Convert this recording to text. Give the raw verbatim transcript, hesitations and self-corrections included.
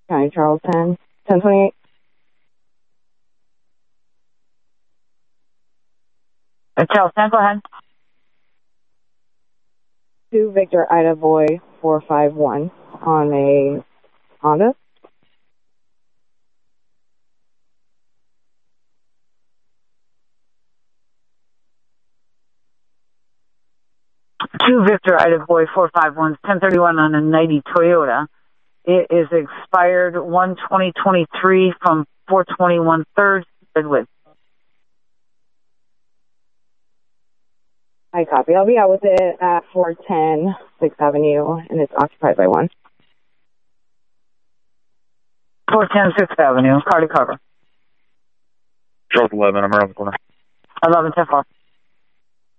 County Charles ten, ten twenty-eight. Uh, Charles ten, go ahead. two Victor Ida Boy four five one on a Honda. two Victor Ida Boy four five one, ten thirty-one on a ninety Toyota. It is expired one twenty twenty-three from four twenty-one third Redwood. I copy. I'll be out with it at four ten sixth Avenue, and it's occupied by one. four ten sixth Avenue, car to cover. Charles eleven, I'm around the corner. eleven ten four.